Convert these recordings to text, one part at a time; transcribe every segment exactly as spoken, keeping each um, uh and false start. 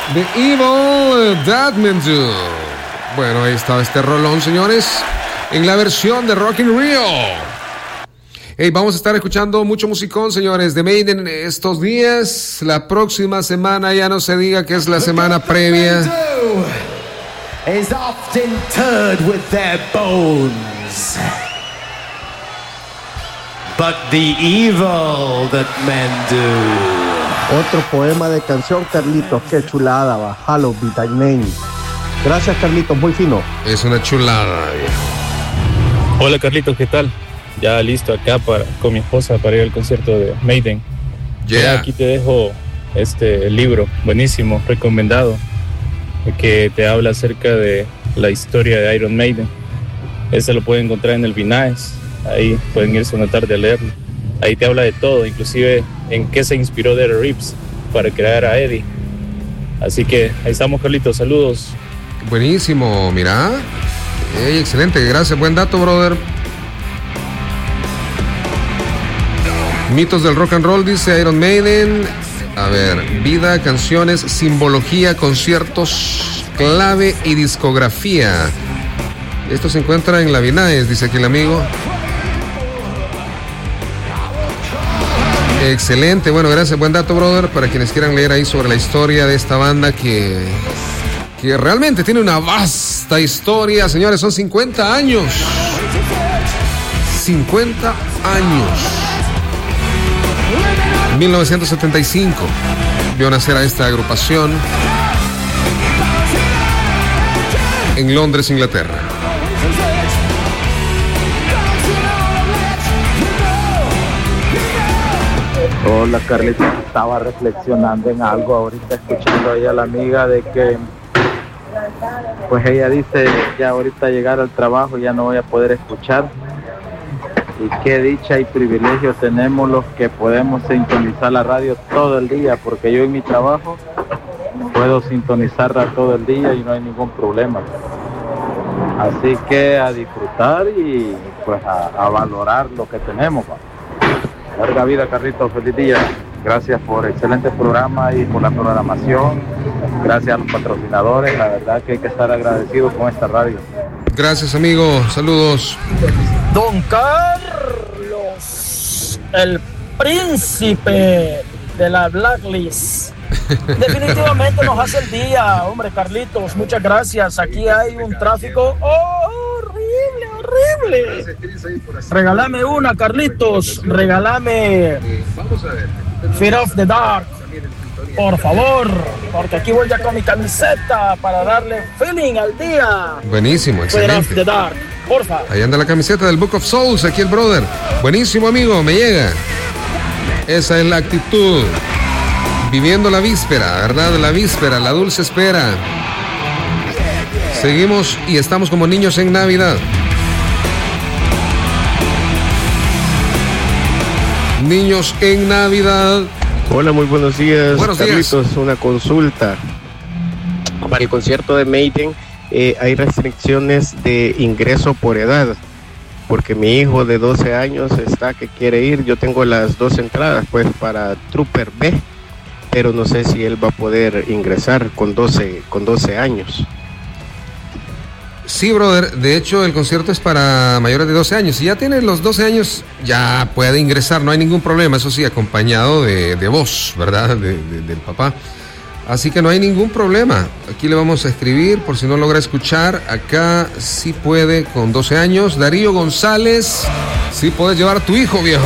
The Evil That Men Do. Bueno, ahí estaba este rolón, señores, en la versión de Rock in Rio. Hey, vamos a estar escuchando mucho musicón, señores, de Maiden estos días. La próxima semana ya no se diga que es la semana previa. Is often interred with their bones, but the evil that men do. Otro poema de canción, Carlitos, qué chulada, va. Hello, be thy name. Gracias, Carlitos, muy fino. Es una chulada. Hola, Carlitos, ¿qué tal? Ya listo acá para, con mi esposa para ir al concierto de Maiden. Yeah. Ya aquí te dejo este libro, buenísimo, recomendado, que te habla acerca de la historia de Iron Maiden. Ese lo pueden encontrar en el Vinaes. Ahí pueden irse una tarde a leerlo. Ahí te habla de todo, inclusive en qué se inspiró Dare Reeves para crear a Eddie. Así que ahí estamos, Carlitos, saludos. Buenísimo, mira. Hey, excelente, gracias, buen dato, brother. Mitos del rock and roll, dice Iron Maiden. A ver, vida, canciones, simbología, conciertos, clave y discografía. Esto se encuentra en la Vinaes, dice aquí el amigo. Excelente, bueno, gracias, buen dato, brother. Para quienes quieran leer ahí sobre la historia de esta banda que, que realmente tiene una vasta historia, señores, son cincuenta años. cincuenta años. mil novecientos setenta y cinco vio nacer a esta agrupación en Londres, Inglaterra. Hola, Carlitos, estaba reflexionando en algo ahorita, escuchando ahí a la amiga de que pues ella dice ya ahorita llegar al trabajo ya no voy a poder escuchar. Y qué dicha y privilegio tenemos los que podemos sintonizar la radio todo el día, porque yo en mi trabajo puedo sintonizarla todo el día y no hay ningún problema. Así que a disfrutar y pues a, a valorar lo que tenemos. Larga vida, Carlitos, feliz día. Gracias por excelente programa y por la programación. Gracias a los patrocinadores, la verdad que hay que estar agradecidos con esta radio. Gracias, amigo, saludos. Don Carlos, el príncipe de la Blacklist. Definitivamente nos hace el día, hombre, Carlitos, muchas gracias. Aquí hay un tráfico horrible, horrible. Regálame una, Carlitos, regálame Fear of the Dark, por favor, porque aquí voy ya con mi camiseta para darle feeling al día. Buenísimo, excelente. Fear of the Dark, porfa. Ahí anda la camiseta del Book of Souls, aquí el brother. Buenísimo, amigo, me llega. Esa es la actitud. Viviendo la víspera, ¿verdad? La víspera, la dulce espera. Seguimos y estamos como niños en Navidad. Niños en Navidad. Hola, muy buenos días. Buenos Carlitos, días. Una consulta. Para el concierto de Maiden eh, hay restricciones de ingreso por edad, porque mi hijo de doce años está que quiere ir. Yo tengo las dos entradas pues para Trooper B, pero no sé si él va a poder ingresar con doce, con doce años. Sí, brother, de hecho el concierto es para mayores de doce años. Si ya tiene los doce años, ya puede ingresar, no hay ningún problema, eso sí, acompañado de, de voz, ¿verdad? De, de, del papá. Así que no hay ningún problema. Aquí le vamos a escribir, por si no logra escuchar, acá sí puede con doce años. Darío González, sí puedes llevar a tu hijo, viejo.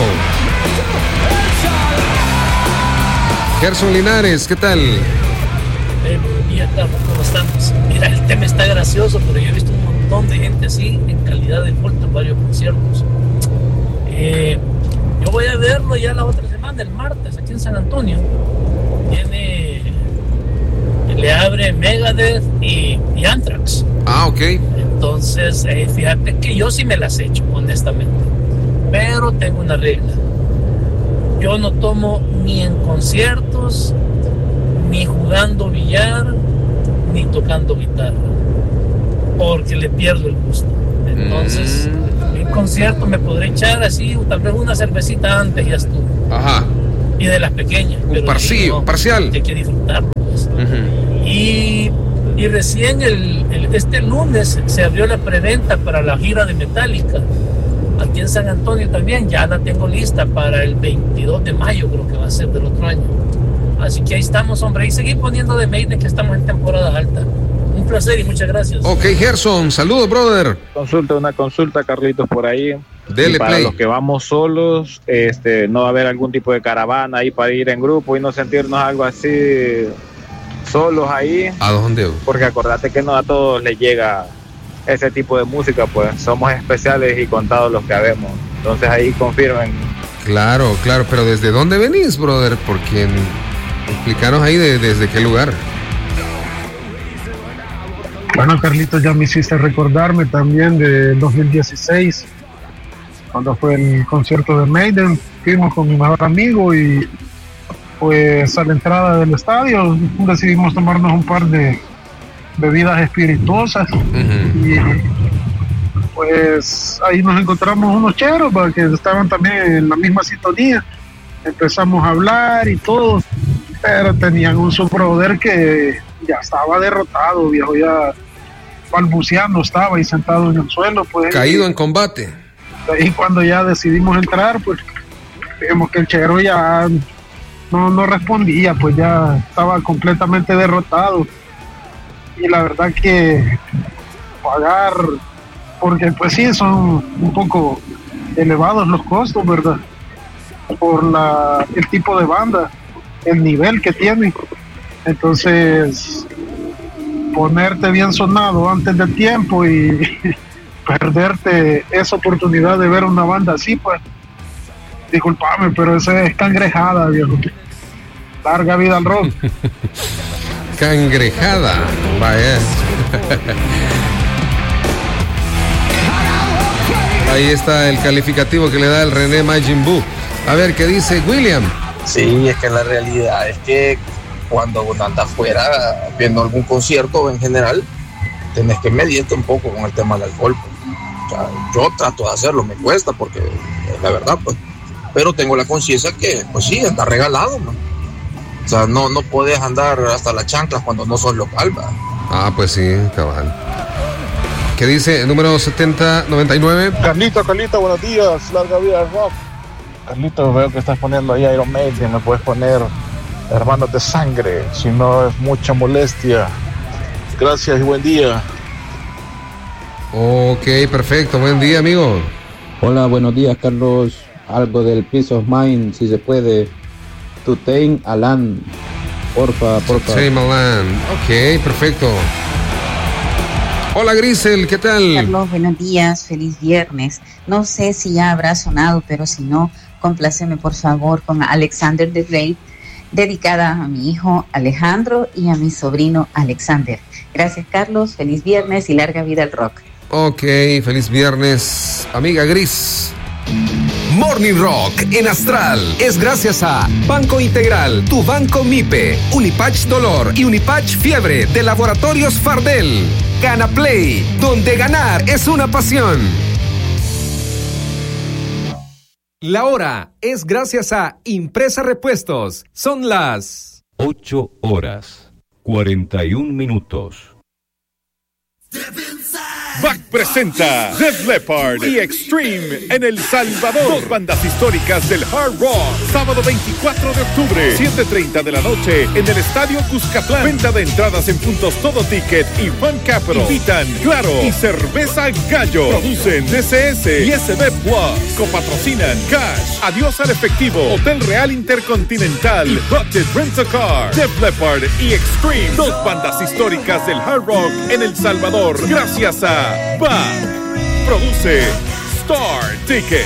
Gerson Linares, ¿qué tal? Eh, bien, ¿cómo estamos? Mira, el tema está gracioso, pero yo he visto un montón de gente así en calidad de culto en varios conciertos. Eh, yo voy a verlo ya la otra semana, el martes, aquí en San Antonio. Viene, le abre Megadeth y, y Anthrax. Ah, ok. Entonces, eh, fíjate que yo sí me las he hecho, honestamente. Pero tengo una regla. Yo no tomo ni en conciertos, ni jugando billar, ni tocando guitarra, porque le pierdo el gusto. Entonces, mm. en concierto me podré echar así, tal vez una cervecita antes y ya estuvo. Ajá. Y de las pequeñas. Un parcial, no, parcial. Hay que disfrutar. Pues. Uh-huh. Y, y recién el, el, este lunes se abrió la preventa para la gira de Metallica. Aquí en San Antonio también, ya la tengo lista para el veintidós de mayo, creo que va a ser del otro año. Así que ahí estamos, hombre, y seguir poniendo de Maiden, que estamos en temporada alta. Un placer y muchas gracias. Ok, Gerson, saludos, brother. Consulta, una consulta, Carlitos, por ahí. Dele y para play. los que vamos solos, este, no va a haber algún tipo de caravana ahí para ir en grupo y no sentirnos algo así solos ahí. ¿A dónde? Porque acordate que no a todos les llega ese tipo de música, pues somos especiales y contados los que habemos. Entonces ahí confirmen. Claro, claro, pero ¿desde dónde venís, brother? Porque explícanos ahí de, desde qué lugar. Bueno, Carlitos, ya me hiciste recordarme también de dos mil dieciséis, cuando fue el concierto de Maiden. Fuimos con mi mejor amigo y pues a la entrada del estadio decidimos tomarnos un par de bebidas espirituosas. Uh-huh. Y pues ahí nos encontramos unos cheros que estaban también en la misma sintonía. Empezamos a hablar y todo, pero tenían un subbrother que ya estaba derrotado, viejo, ya balbuceando estaba y sentado en el suelo, pues caído en combate. Y cuando ya decidimos entrar, pues vimos que el chero ya no, no respondía, pues ya estaba completamente derrotado. Y la verdad que pagar, porque pues sí, son un poco elevados los costos, ¿verdad? Por la, el tipo de banda, el nivel que tienen. Entonces, ponerte bien sonado antes del tiempo y perderte esa oportunidad de ver una banda así, pues, disculpame, pero esa es cangrejada, viejo. Larga vida al rock. Cangrejada, vaya. Ahí está el calificativo que le da el René Majin Buu. A ver, ¿qué dice William? Sí, es que la realidad es que cuando uno anda afuera viendo algún concierto en general, tenés que medirte un poco con el tema del alcohol. O sea, yo trato de hacerlo, me cuesta porque es la verdad, pues. Pero tengo la conciencia que, pues sí, está regalado, ¿no? O sea, no, no podés andar hasta las chanclas cuando no sos local, ¿verdad? Ah, pues sí, cabal. ¿Qué dice el número setenta noventa y nueve? Carlito, Carlito, buenos días, larga vida al rock. Carlito, veo que estás poniendo ahí Iron Maiden, me puedes poner Hermanos de Sangre, si no es mucha molestia. Gracias y buen día. Ok, perfecto, buen día, amigo. Hola, buenos días, Carlos. Algo del Peace of Mind, si se puede. To Tame Alan, porfa, porfa. To Tame Alan, ok, perfecto. Hola Grisel, ¿qué tal? Carlos, buenos días, feliz viernes. No sé si ya habrá sonado, pero si no, compláceme por favor con Alexander the Great, dedicada a mi hijo Alejandro y a mi sobrino Alexander. Gracias, Carlos, feliz viernes y larga vida al rock. Ok, feliz viernes, amiga Gris. Morning Rock en Astral es gracias a Banco Integral, tu banco MIPE, Unipatch Dolor y Unipatch Fiebre de Laboratorios Fardel. Gana Play, donde ganar es una pasión. La hora es gracias a Impresa Repuestos. Son las ocho horas, cuarenta y un minutos. B A C presenta Def Leppard y Extreme en El Salvador. Dos bandas históricas del hard rock. Sábado veinticuatro de octubre, siete treinta de la noche en el Estadio Cuscatlán. Venta de entradas en puntos Todo Ticket y Fun Capital. Invitan Claro y Cerveza Gallo. Producen D C S y S B Plus. Copatrocinan Cash, Adiós al Efectivo, Hotel Real Intercontinental y Budget Rent a Car. Def Leppard y Extreme. Dos bandas históricas del hard rock en El Salvador. Gracias a B A C. Produce Star Ticket.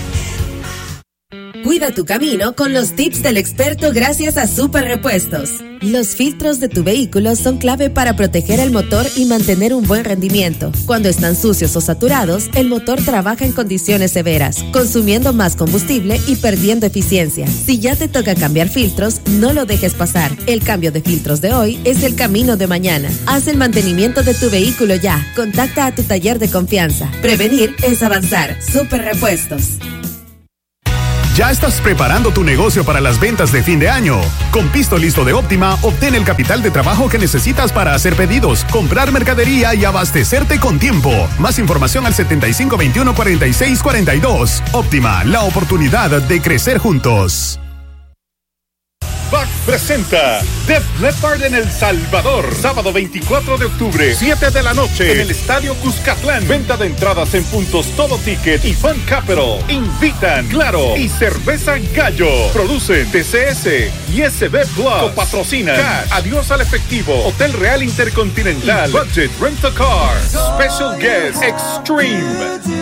Cuida tu camino con los tips del experto gracias a Super Repuestos. Los filtros de tu vehículo son clave para proteger el motor y mantener un buen rendimiento. Cuando están sucios o saturados, el motor trabaja en condiciones severas, consumiendo más combustible y perdiendo eficiencia. Si ya te toca cambiar filtros, no lo dejes pasar. El cambio de filtros de hoy es el camino de mañana. Haz el mantenimiento de tu vehículo ya. Contacta a tu taller de confianza. Prevenir es avanzar. Super Repuestos. ¿Ya estás preparando tu negocio para las ventas de fin de año? Con Pisto Listo de Óptima, obtén el capital de trabajo que necesitas para hacer pedidos, comprar mercadería y abastecerte con tiempo. Más información al setenta y cinco veintiuno cuarenta y seis cuarenta y dos. Óptima, la oportunidad de crecer juntos. B A C presenta Def Leppard en El Salvador, sábado veinticuatro de octubre, siete de la noche, en el Estadio Cuscatlán. Venta de entradas en puntos Todo Ticket y Fun Capital. Invitan Claro y Cerveza Gallo. Producen T C S y S B Plus. Patrocinan Cash, Adiós al Efectivo, Hotel Real Intercontinental, Budget Rent a Car, Special Guest Extreme.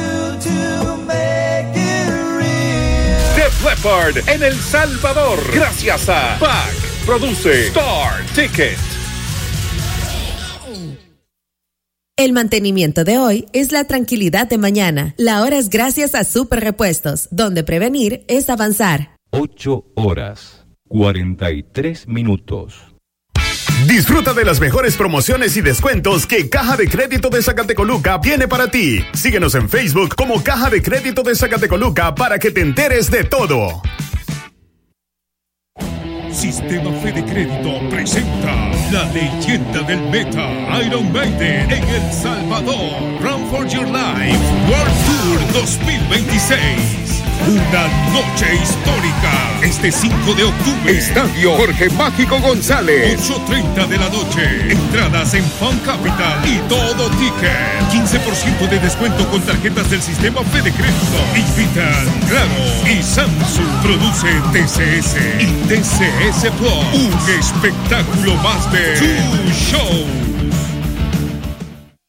Def Leppard en El Salvador, gracias a B A C. Produce Star Ticket. El mantenimiento de hoy es la tranquilidad de mañana. La hora es gracias a Super Repuestos, donde prevenir es avanzar. ocho horas, cuarenta y tres minutos. Disfruta de las mejores promociones y descuentos que Caja de Crédito de Zacatecoluca tiene para ti. Síguenos en Facebook como Caja de Crédito de Zacatecoluca para que te enteres de todo. Sistema Fede Crédito presenta la leyenda del meta, Iron Maiden en El Salvador. Run for Your Life World Tour dos mil veintiséis. Una noche histórica. Este cinco de octubre. Estadio Jorge Mágico González. ocho treinta de la noche. Entradas en Fun Capital y Todo Ticket. quince por ciento de descuento con tarjetas del sistema Fede Crédito. Invitan Claro y Samsung. Produce T C S y T C S Plus. Un espectáculo más de Tu Show.